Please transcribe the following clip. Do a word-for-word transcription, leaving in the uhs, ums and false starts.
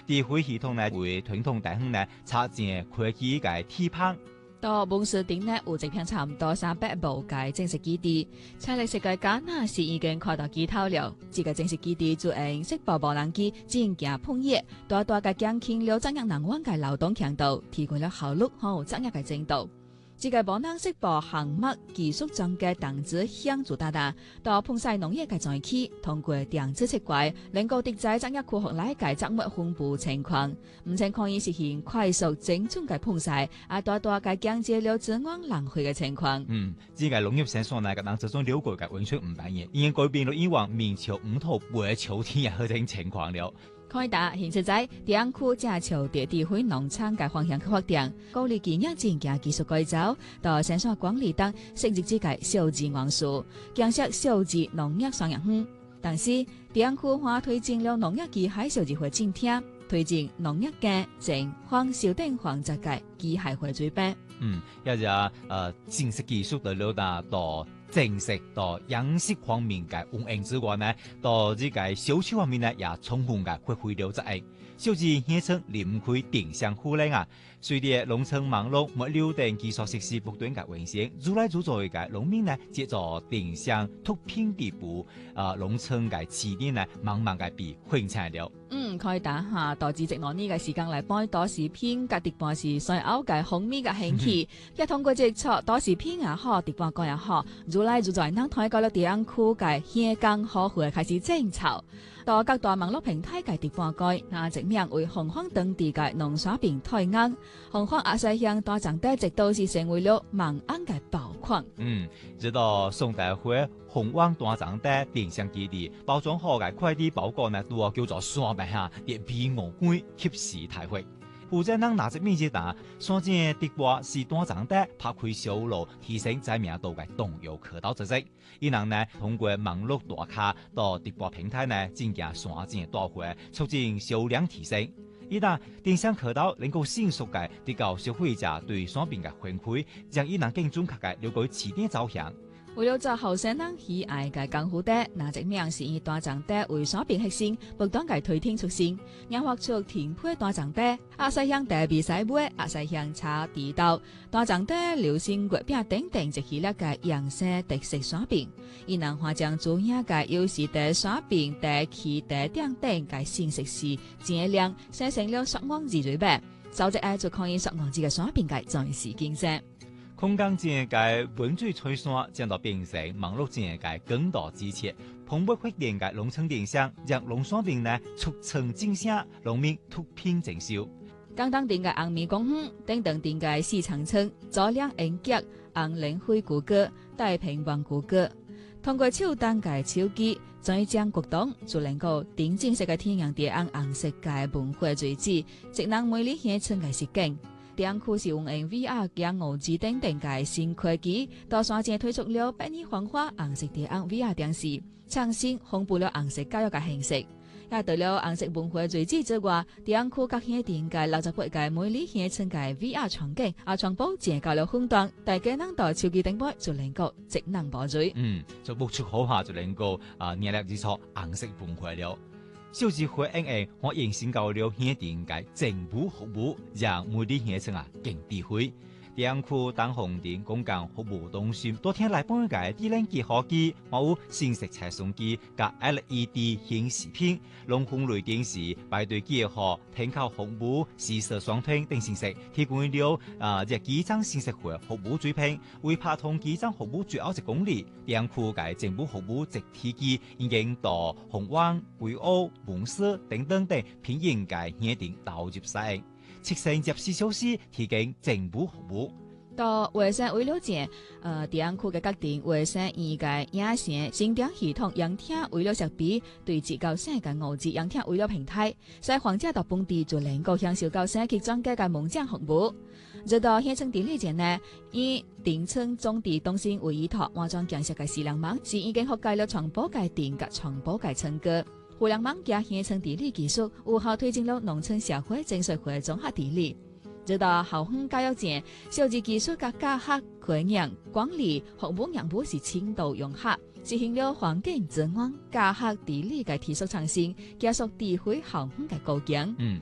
智慧系統呢為傳統大亨呢插進科技嘅地盤。 到文斯丁呢有一片差唔多三百畝嘅正式基地，採歷世界加納是已經看到機頭了。這個正式基地就用釋放無人機進行碰熱，大大嘅減輕了作業人員嘅勞動強度，提高了效率和作業嘅精度。這個無人釋放項目技術中嘅電子響主大大，到碰曬農業嘅載器，通過電子設計，能夠敵在作業區域內嘅作物分布情況，唔僅可以實現快速精準嘅碰曬，啊大大嘅降低了資源浪費嘅情況。 嗯，這個農業生產呢，個當這種了解嘅完全唔扮演，已經改變了以往明朝五土背朝天嘅嗰種情況了。 開達現實在地區正朝地智慧農場嘅方向去發展，鼓勵企業進行技術改造，到生產管理等設置之間數字元素，建設數字農業雙業園。但是地區還推進了農業機械數字化進程，推進農業嘅整環修訂環節嘅機械化水平。 嗯，一隻誒正式技術的了達到正式到樣式方面嘅運營之外呢，到呢個銷售方面呢，也充分嘅發揮了作用。數字現稱臨開定向互聯啊，隨着農村網絡物流等基礎設施不斷嘅完善，越來越多嘅農民呢，接咗定向拓片地步，啊，農村嘅資源呢，慢慢嘅被分產了。 嗯，可以打下導致直落呢個時間嚟幫多視片嘅直播時所有嘅紅米嘅興起，一通過接觸多視片也好，直播個也好，越來越在能推高了地區嘅香港可會開始爭吵。到各大網絡平台嘅直播界，那直面為紅磡等地嘅農產品退硬，紅磡亞西鄉大長地直到是成為了萬安嘅寶礦。 嗯，直到宋代會紅灣大長地定向基地包裝好嘅快遞包裹呢，都要叫做刷白下，連皮鵝龜及時退貨。負責人拿着面積大，所見直播是大長地拍開銷路，提升知名度嘅重要渠道之一。伊人呢通過網絡大咖到直播平台呢進行刷錢帶貨，促進銷量提升。一旦電商渠道能夠迅速嘅提高消費者對商品嘅反饋，讓伊人更準確嘅了解市場走向。 為了做後生人喜愛嘅功夫地，那隻名是以大長地為商品核心，不斷嘅推天出新，研發出甜配大長地、亞西鄉地比賽杯、亞西鄉茶地道、大長地流心月餅等等一系列嘅養生特色商品。伊能化將主要嘅優勢地商品地起地點等嘅新食事質量，生成了雙網自主版，就只愛就可以雙網自嘅商品嘅在時競爭。 空間間嘅溫水吹散，將到變成網絡間嘅更大支持，蓬勃發展嘅農村電商，讓農產品呢促成競爭，農民脫貧增收。 廣東店嘅紅米公園，等等店嘅市場村，左兩銀腳、紅蓮灰古歌、大平黃古歌，通過手動嘅手機，再將國東就能夠定正式嘅天然地紅紅色嘅文化遺址，職能每里鄉村嘅實景。地區是用 V R 加五 G 等等嘅新科技，到山間推出了百年黃花紅色地紅 V R 電視，創新豐富了紅色教育嘅形式。也除了紅色文化遺址之外，地區各鄉鎮嘅六十八個每里鄉村嘅 V R 場景，啊全部建構了分段，大家能到手機頂部就能夠職能補水。 嗯，就播出好下就能夠啊，捏力之錯紅色文化了。數字化 N A 我仍先教了鄉鎮嘅政府服務，讓每里鄉村啊更智慧。地區當紅點公共服務中心，多天來幫嘅智能結合機，冇新式測算機加 L E D 顯示屏、龍鳳雷電視、排隊結合、停靠服務、視色雙聽等信息，提供了啊隻基層信息化服務水平。為拍通基層服務最後一公里，地區嘅政府服務直體機已經到紅灣、貴澳、門司等等等偏遠嘅鄉鎮導入使用。七成廿四小時提供政府服務。 到衛生為了解，呃，地區嘅各地衛生院嘅野生新電系統陽聽為了設備，對接到世界五 G 陽聽為了平台，使患者到本地就能夠享受到社區專家嘅門診服務。直到鄉村地理前呢，以定村種地中心為依託，換裝建設嘅視量網是已經覆蓋了傳播嘅電及傳播嘅村區。互聯網加鄉村地理技術，有效推進了農村社會正式化綜合地理。直到校園教育前，數字技術嘅教學、培養、管理、服務業務是深度融合，實現了環境資源、教學地理嘅技術創新，加速智慧校園嘅構建。 嗯，